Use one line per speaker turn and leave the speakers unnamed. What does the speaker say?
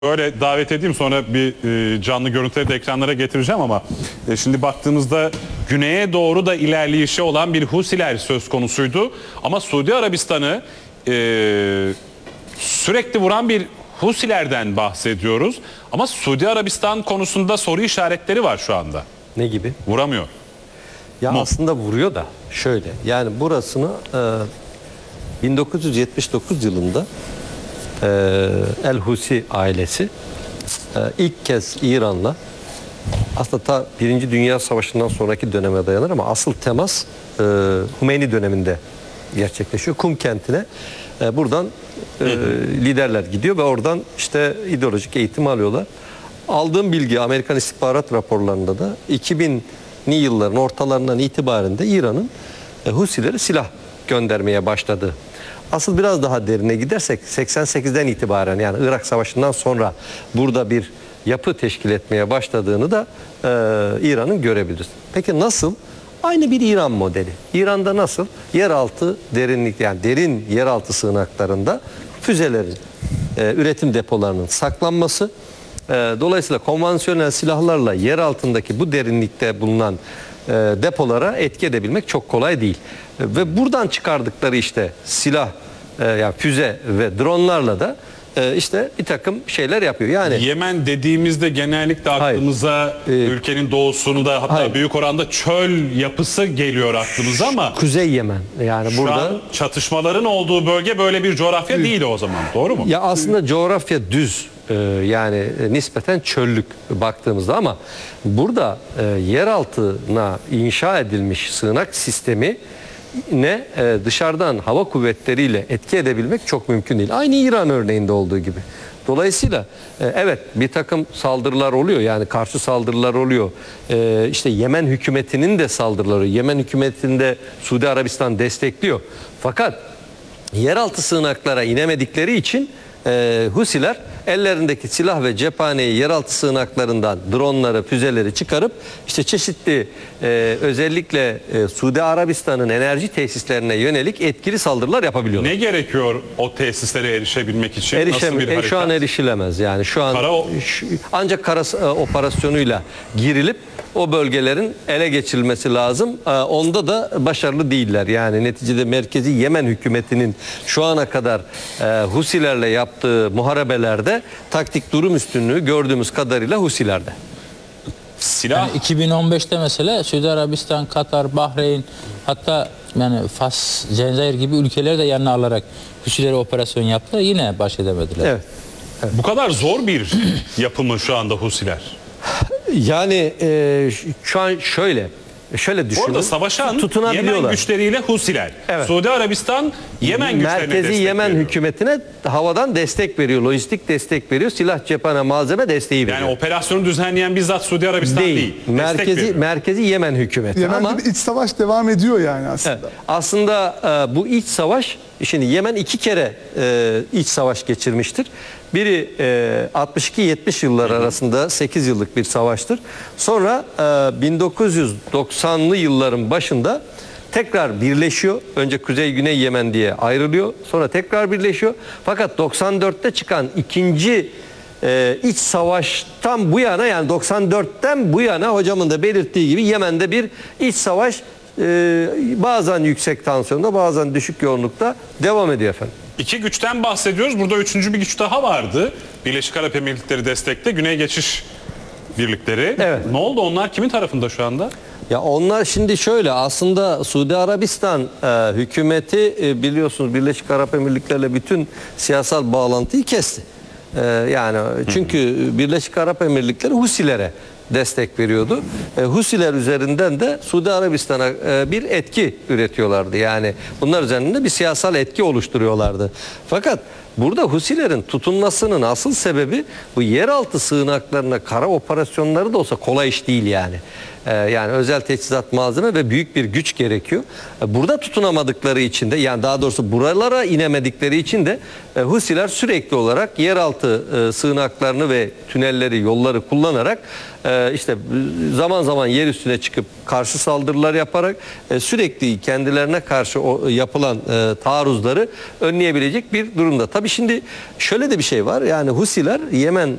Öyle davet edeyim, sonra bir canlı görüntüleri de ekranlara getireceğim ama şimdi baktığımızda güneye doğru da ilerleyişi olan bir Husiler söz konusuydu. Ama Suudi Arabistan'ı sürekli vuran bir Husilerden bahsediyoruz. Ama Suudi Arabistan konusunda soru işaretleri var şu anda.
Ne gibi?
Vuramıyor.
Ya aslında vuruyor da şöyle. Yani burasını 1979 yılında El Husi ailesi ilk kez İran'la, aslında ta Birinci Dünya Savaşı'ndan sonraki döneme dayanır ama asıl temas Hümeyni döneminde gerçekleşiyor. Kum kentine buradan liderler gidiyor ve oradan işte ideolojik eğitim alıyorlar. Aldığım bilgi Amerikan istihbarat raporlarında da 2000'li yılların ortalarından itibaren de İran'ın Husileri silah göndermeye başladı. Asıl biraz daha derine gidersek 88'den itibaren, yani Irak Savaşı'ndan sonra burada bir yapı teşkil etmeye başladığını da İran'ın görebiliriz. Peki nasıl? Aynı bir İran modeli. İran'da nasıl? Yeraltı derinlik, yani derin yeraltı sığınaklarında füzelerin, üretim depolarının saklanması, dolayısıyla konvansiyonel silahlarla yer altındaki bu derinlikte bulunan depolara etki edebilmek çok kolay değil. Ve buradan çıkardıkları işte silah, yani füze ve dronlarla da işte bir takım şeyler yapıyor. Yani
Yemen dediğimizde genellikle aklımıza ülkenin doğusunda, hatta
hayır,
büyük oranda çöl yapısı geliyor aklımıza ama
Kuzey Yemen, yani
şu
burada
an çatışmaların olduğu bölge böyle bir coğrafya değil o zaman, doğru mu?
ya aslında coğrafya düz, yani nispeten çöllük baktığımızda, ama burada yer altına inşa edilmiş sığınak sistemi ne dışarıdan hava kuvvetleriyle etki edebilmek çok mümkün değil. Aynı İran örneğinde olduğu gibi. Dolayısıyla evet, bir takım saldırılar oluyor, yani karşı saldırılar oluyor. İşte Yemen hükümetinin de saldırıları, Yemen hükümetinde Suudi Arabistan destekliyor. Fakat yeraltı sığınaklara inemedikleri için Husiler ellerindeki silah ve cephaneyi yeraltı sığınaklarından dronları, füzeleri çıkarıp işte çeşitli özellikle Suudi Arabistan'ın enerji tesislerine yönelik etkili saldırılar yapabiliyorlar.
Ne gerekiyor o tesislere erişebilmek için? Nasıl bir harita?
Şu an erişilemez, yani şu an ancak kara operasyonuyla girilip o bölgelerin ele geçirilmesi lazım. Onda da başarılı değiller. Yani neticede merkezi Yemen hükümetinin şu ana kadar Husilerle yaptığı muharebelerde taktik durum üstünlüğü gördüğümüz kadarıyla Husilerde.
Silah.
Yani 2015'te mesela Suudi Arabistan, Katar, Bahreyn, hatta yani Fas, Cezayir gibi ülkeleri de yanına alarak Husileri operasyon yaptı. Yine baş edemediler.
Evet.
Bu kadar zor bir yapımı şu anda Husiler.
Yani şu an şöyle düşünün.
Orada savaşan Yemen güçleriyle Husiler.
Evet.
Suudi Arabistan Yemen güçlerine
merkezi
destek
Yemen
veriyor.
hükümetine havadan destek veriyor, lojistik destek veriyor, silah, cephane, malzeme desteği veriyor.
Yani operasyonu düzenleyen bizzat Suudi Arabistan değil.
Merkezi Yemen hükümeti.
Yemen'de
ama
bir iç savaş devam ediyor yani aslında.
evet, aslında bu iç savaş, şimdi Yemen 2 kere iç savaş geçirmiştir. Biri 62-70 yıllar arasında 8 yıllık bir savaştır. Sonra 1990'lı yılların başında tekrar birleşiyor. Önce Kuzey-Güney Yemen diye ayrılıyor. Sonra tekrar birleşiyor. Fakat 94'te çıkan ikinci iç savaştan bu yana, yani 94'ten bu yana hocamın da belirttiği gibi Yemen'de bir iç savaş bazen yüksek tansiyonda, bazen düşük yoğunlukta devam ediyor efendim.
İki güçten bahsediyoruz. Burada üçüncü bir güç daha vardı. Birleşik Arap Emirlikleri destekte Güney Geçiş Birlikleri.
Evet.
Ne oldu? Onlar kimin tarafında şu anda?
Ya onlar şimdi şöyle, aslında Suudi Arabistan hükümeti biliyorsunuz Birleşik Arap Emirlikleri'yle bütün siyasal bağlantıyı kesti. Yani çünkü Birleşik Arap Emirlikleri Husilere destek veriyordu. Husiler üzerinden de Suudi Arabistan'a bir etki üretiyorlardı. Yani bunlar üzerinde bir siyasal etki oluşturuyorlardı. Fakat burada Husilerin tutunmasının asıl sebebi bu yeraltı sığınaklarına kara operasyonları da olsa kolay iş değil yani. Yani özel teçhizat, malzeme ve büyük bir güç gerekiyor. Burada tutunamadıkları için de, yani daha doğrusu buralara inemedikleri için de Husiler sürekli olarak yeraltı sığınaklarını ve tünelleri, yolları kullanarak işte zaman zaman yer üstüne çıkıp karşı saldırılar yaparak sürekli kendilerine karşı yapılan taarruzları önleyebilecek bir durumda. Tabii Tabii şimdi şöyle de bir şey var. Yani Husiler Yemen